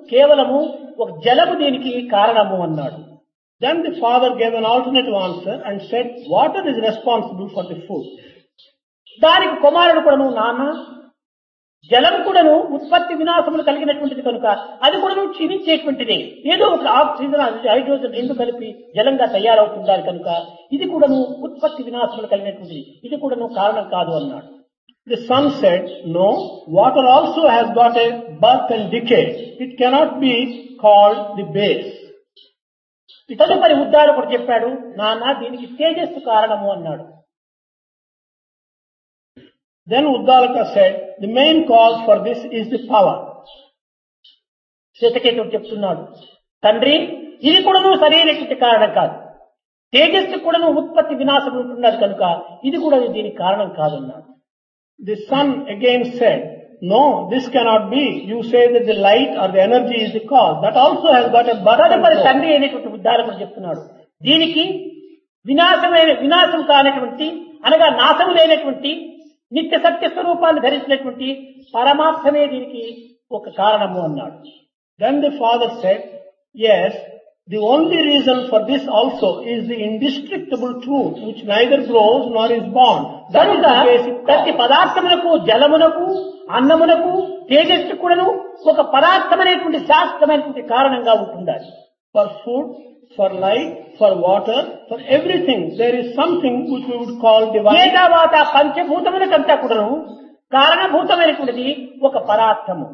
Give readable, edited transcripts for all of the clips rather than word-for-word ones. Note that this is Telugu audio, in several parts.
కేవలము ఒక జలము దీనికి కారణము అన్నాడు. Then the father gave an alternative answer and said, water is responsible for the food. దానికి కుమారుడు కూడాను, నాన్న జలం కూడాను ఉత్పత్తి వినాశములు కలిగినటువంటిది కనుక అది కూడాను క్షీణించేటువంటిది, ఏదో ఒక ఆక్సిజన్ హైడ్రోజన్ రెండు కలిపి జలంగా తయారవుతుండాలి కనుక ఇది కూడాను ఉత్పత్తి వినాశములు కలిగినటువంటిది, ఇది కూడాను కారణం కాదు అన్నాడు. The son said, no, water also has got a birth and decay. It cannot be called the base. తదుపరి ఉద్దాలకుడు చెప్పాడు, నాన్న దీనికి తేజస్సు కారణము అన్నాడు. Then Uddalaka said, the main cause for this is the power. శ్వేతకేతుడు చెప్తున్నాడు, తండ్రి ఇది కూడాను సరైనటువంటి కారణం కాదు, తేజస్సు కూడాను ఉత్పత్తి వినాశం ఉంటున్నది కనుక ఇది కూడా దీనికి కారణం కాదన్నాడు. The son again said, no, this cannot be. You say that the light or the energy is the cause. That also has got a birth and తదుపరి growth. తండ్రి అయినటువంటి ఉద్దాలకుడు చెప్తున్నాడు, దీనికి వినాశం కానటువంటి అనగా నాశము లేనటువంటి నిత్య సత్య స్వరూపాన్ని ధరించినటువంటి పరమాత్మే దీనికి ఒక కారణము అన్నాడు. Then the father said, yes, the only reason for this also is the indestructible truth which neither grows nor is born. That is the basic ప్రతి cause. పదార్థములకు, జలమునకు, అన్నమునకు, తేజస్సు కూడాను ఒక పదార్థమైనటువంటి శాస్త్రమైనటువంటి కారణంగా ఉంటుండాలి. For food, for light, for water, for everything, there is something which we would call divine. ఏ తర్వాత పంచభూతములకంతా కూడాను కారణభూతమైనటువంటిది ఒక పదార్థము.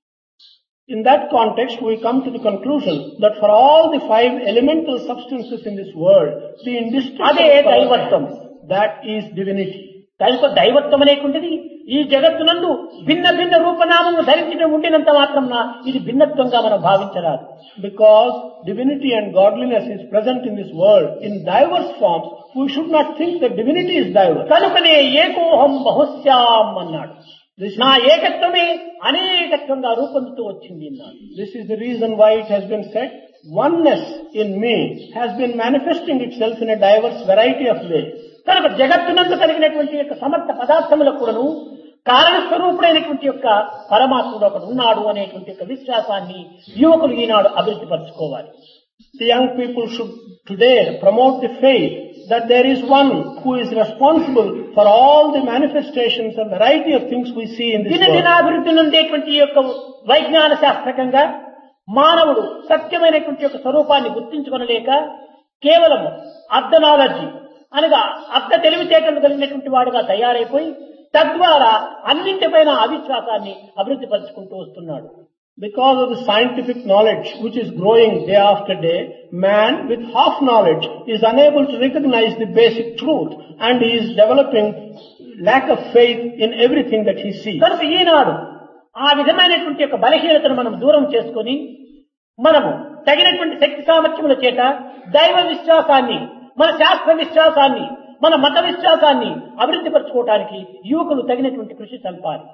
In that context, we come to the conclusion that for all the 5 elemental substances in this world, the అదే indestructible దైవత్వం. power, that is divinity. కనుక దైవత్వం అనేటువంటిది ఈ జగత్తునందు భిన్న భిన్న రూపనామము ధరించడం ఉండినంత మాత్రం ఇది భిన్నత్వంగా మనం భావించరాదు. Because divinity and godliness is present in this world in diverse forms, we should not think that divinity is diverse. కనుకనే ఏకోహం బహుశ్యాం అన్నాడు. నా ఏకత్వమే అనేకత్వంగా రూపొందుతూ వచ్చింది అన్నాడు. This is the reason why it has been said, oneness in me has been manifesting itself in a diverse variety of ways. కనుక జగత్తునందు కలిగినటువంటి యొక్క సమర్థ పదార్థములకు కూడాను కారణస్వరూపుడైనటువంటి యొక్క పరమాత్ముడు ఒకడు ఉన్నాడు అనేటువంటి యొక్క విశ్వాసాన్ని యువకులు ఈనాడు అభివృద్ధి పరచుకోవాలి. The young people should today promote the faith that there is one who is responsible for all the manifestations and variety of things we see in this world. దినదినాభివృద్ధి నుండేటువంటి యొక్క వైజ్ఞాన శాస్త్రకంగా మానవుడు సత్యమైనటువంటి యొక్క స్వరూపాన్ని గుర్తించుకొనలేక కేవలము అర్ధనాలజీ అనగా అర్ధ తెలివితేటలు కలిగినటువంటి వాడుగా తయారైపోయి తద్వారా అన్నింటిపైన అవిశ్వాసాన్ని అభివృద్ధి పరుచుకుంటూ వస్తున్నాడు. Because of the scientific knowledge which is growing day after day, man with half knowledge is unable to recognize the basic truth and he is developing lack of faith in everything that he sees. కనుక ఈనాడు ఆ విధమైనటువంటి యొక్క బలహీనతను మనం దూరం చేసుకొని మనము తగినటువంటి శక్తి సామర్థ్యముల చేత దైవ విశ్వాసాన్ని, మన శాస్త్ర విశ్వాసాన్ని, మన మత విశ్వాసాన్ని అభివృద్ధి పరచుకోవడానికి యువకులు తగినటువంటి కృషి సల్పాలి.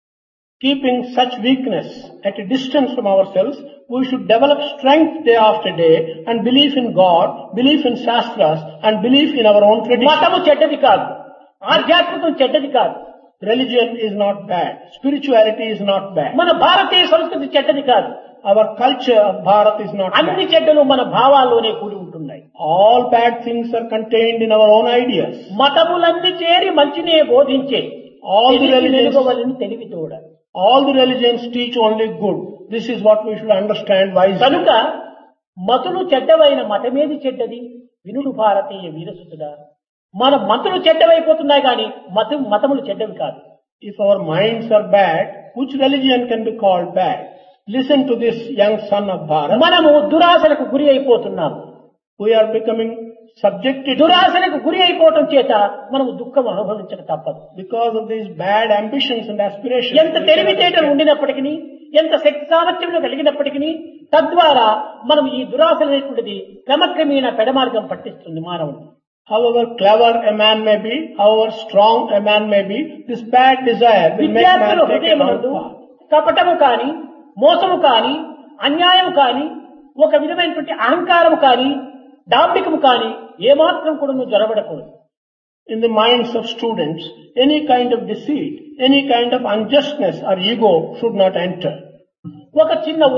Keeping such weakness at a distance from ourselves, we should develop strength day after day and belief in God, belief in Shastras and belief in our own tradition. మతము చెడ్డది కాదు, ఆధ్యాత్మికం చెడ్డది కాదు, Religion is not bad, spirituality is not bad, మన భారతీయ సంస్కృతి చెడ్డది కాదు. our culture of Bharat is not అన్ని bad. చెడ్డలు మన భావాల్లోనే కూడి ఉంటున్నాయి. All bad things are contained in our own ideas. మతములన్నీ చేరి మంచినే బోధించే All the religions, తెలివితోడ. all the religions teach only good. This is what we should understand wisely. కనుక మతులు చెడ్డవైన మతమేది చెడ్డది? వినుడు భారతీయ వీరసుతుడా, మన మతులు చెడ్డవైపోతున్నాయి కానీ మతములు చెడ్డవి కాదు. If our minds are bad, which religion can be called bad? Listen to this young son of Bharat. మనము దురాశలకు గురి అయిపోతున్నాము. We are becoming subjected to, దురాశలకు గురి అయిపోవటం చేత మనము దుఃఖం అనుభవించక తప్పదు. because of these bad ambitions and aspirations. ఎంత తెలివితేటలు ఉండినప్పటికీ, ఎంత శక్తి సామర్థ్యంలో కలిగినప్పటికీ తద్వారా మనం ఈ దురాశలు అనేటువంటిది క్రమక్రమేణా పెడమార్గం పట్టిస్తుంది మానవుడు. However clever a man may be, however strong a man may be, this bad desire will make man విద్యార్థుల take a wrong హృదయమునందు path. కపటము కాని, మోసము కాని, అన్యాయం కాని, ఒక విధమైనటువంటి అహంకారము కాని, డాంబికము కాని ఏమాత్రం కూడా నువ్వు జొరబడకూడదు. In the minds of students, any kind of deceit, any kind of unjustness or ego should not enter. ఒక చిన్న